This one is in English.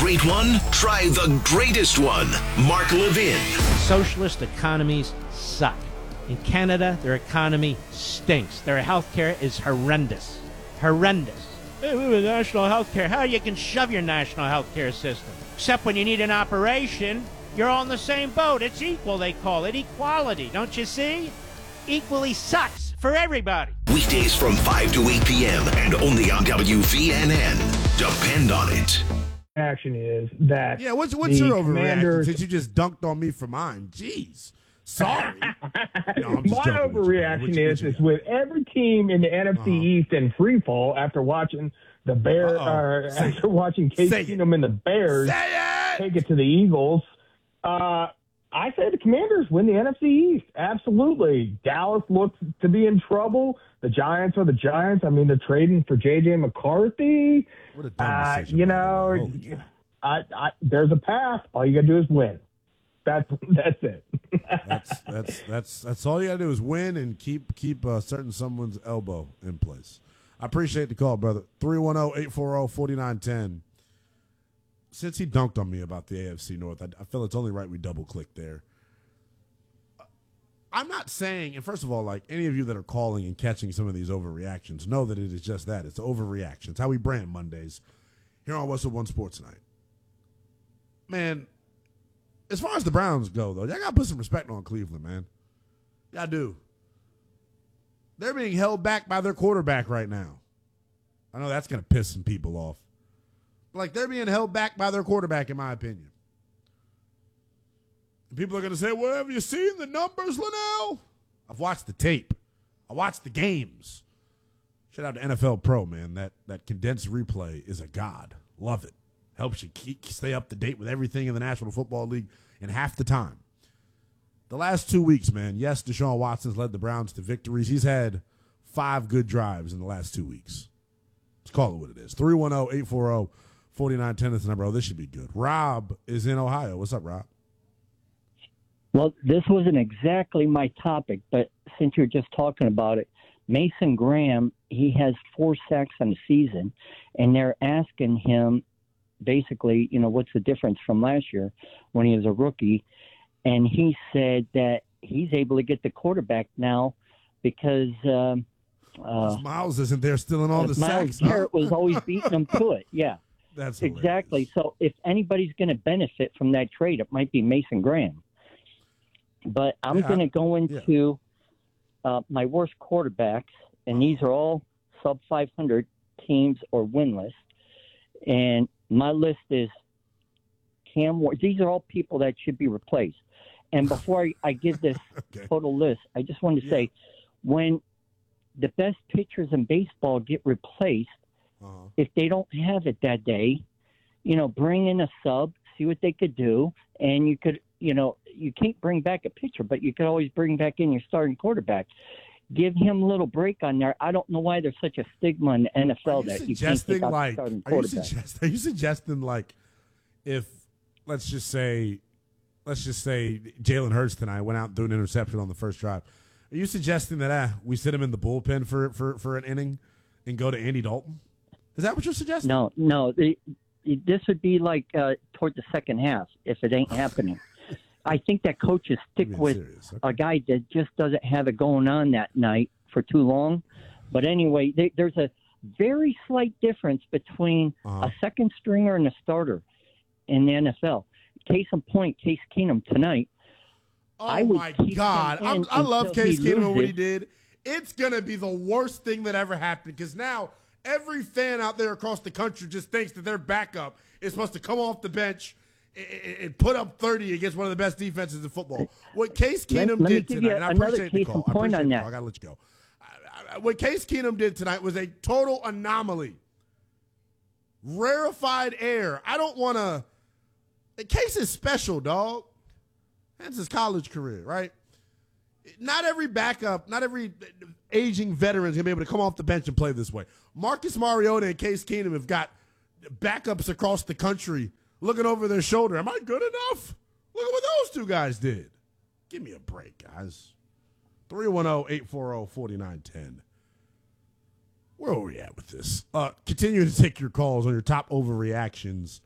great one? Try the greatest one. Mark Levin. Socialist economies suck. In Canada, their economy stinks. Their healthcare is horrendous. Horrendous. Hey, we have national healthcare. How you can shove your national healthcare system? Except when you need an operation, you're all in the same boat. It's equal, they call it. Equality, don't you see? Equally sucks for everybody. Weekdays from 5 to 8 p.m. and only on WVNN. Depend on it. Action is that. Yeah, what's your overreaction since you just dunked on me for mine? Jeez. Sorry. My overreaction is with every team in the NFC East in free fall after watching the Bears, after watching Case Keenum and the Bears take it to the Eagles. I say the Commanders win the NFC East. Absolutely. Dallas looks to be in trouble. The Giants are the Giants. I mean, they're trading for J.J. McCarthy. What a dumb decision. There's a path. All you got to do is win. That's it. That's all you got to do is win and keep certain someone's elbow in place. I appreciate the call, brother. 310-840-4910. Since he dunked on me about the AFC North, I feel it's only right we double-click there. I'm not saying, and first of all, like any of you that are calling and catching some of these overreactions, know that it is just that. It's overreaction. It's how we brand Mondays here on Whistle One Sports Tonight. Man, as far as the Browns go, though, y'all got to put some respect on Cleveland, man. Y'all do. They're being held back by their quarterback right now. I know that's going to piss some people off. Like, they're being held back by their quarterback, in my opinion. And people are going to say, well, have you seen the numbers, Linnell? I've watched the tape. I watched the games. Shout out to NFL Pro, man. That condensed replay is a god. Love it. Helps you stay up to date with everything in the National Football League in half the time. The last 2 weeks, man, yes, Deshaun Watson's led the Browns to victories. He's had 5 good drives in the last 2 weeks. Let's call it what it is. 310-840-4910 is the number. Oh, this should be good. Rob is in Ohio. What's up, Rob? Well, this wasn't exactly my topic, but since you're just talking about it, Mason Graham, he has 4 sacks on the season, and they're asking him basically, what's the difference from last year when he was a rookie? And he said that he's able to get the quarterback now because Miles isn't there still in all the sacks. Miles Garrett was always beating him to it. Yeah, that's exactly. So if anybody's going to benefit from that trade, it might be Mason Graham. But I'm going to go into my worst quarterbacks, and these are all sub 500 teams or winless. And my list is Cam Ward. These are all people that should be replaced. And before I give this total list, I just want to say, when the best pitchers in baseball get replaced, if they don't have it that day, bring in a sub, see what they could do, and you could, you can't bring back a pitcher, but you could always bring back in your starting quarterback. Give him a little break on there. I don't know why there's such a stigma in the NFL that you can't take out the starting quarterback. Are you suggesting, like, if let's just say Jalen Hurts tonight went out and threw an interception on the first drive, are you suggesting that we sit him in the bullpen for an inning and go to Andy Dalton? Is that what you're suggesting? No. This would be like toward the second half if it ain't happening. I think that coaches stick with a guy that just doesn't have it going on that night for too long. But anyway, there's a very slight difference between a second stringer and a starter in the NFL. Case in point, Case Keenum tonight. Oh, my God. I love Case Keenum and what he did. It's going to be the worst thing that ever happened because now every fan out there across the country just thinks that their backup is supposed to come off the bench and put up 30 against one of the best defenses in football. What Case Keenum did tonight, and I appreciate the call. I got to let you go. What Case Keenum did tonight was a total anomaly. Rarefied air. I don't want to. Case is special, dog. That's his college career, right? Not every backup, not every aging veteran is going to be able to come off the bench and play this way. Marcus Mariota and Case Keenum have got backups across the country looking over their shoulder. Am I good enough? Look at what those two guys did. Give me a break, guys. 310-840-4910. Where are we at with this? Continue to take your calls on your top overreactions